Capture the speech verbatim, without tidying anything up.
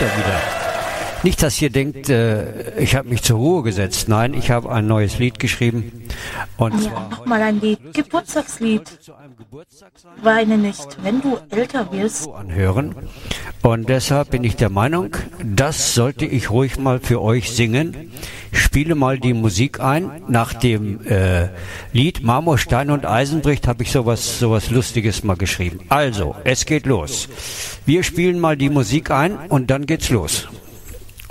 er wieder. Nicht, dass ihr denkt, äh, ich habe mich zur Ruhe gesetzt. Nein, ich habe ein neues Lied geschrieben. Und Ja, zwar nochmal ein Lied, Geburtstagslied. Weine nicht, wenn du älter wirst. so anhören. Und deshalb bin ich der Meinung, das sollte ich ruhig mal für euch singen. Ich spiele mal die Musik ein. Nach dem äh, Lied Marmor, Stein und Eisen bricht habe ich sowas, sowas Lustiges mal geschrieben. Also, es geht los. Wir spielen mal die Musik ein und dann geht's los.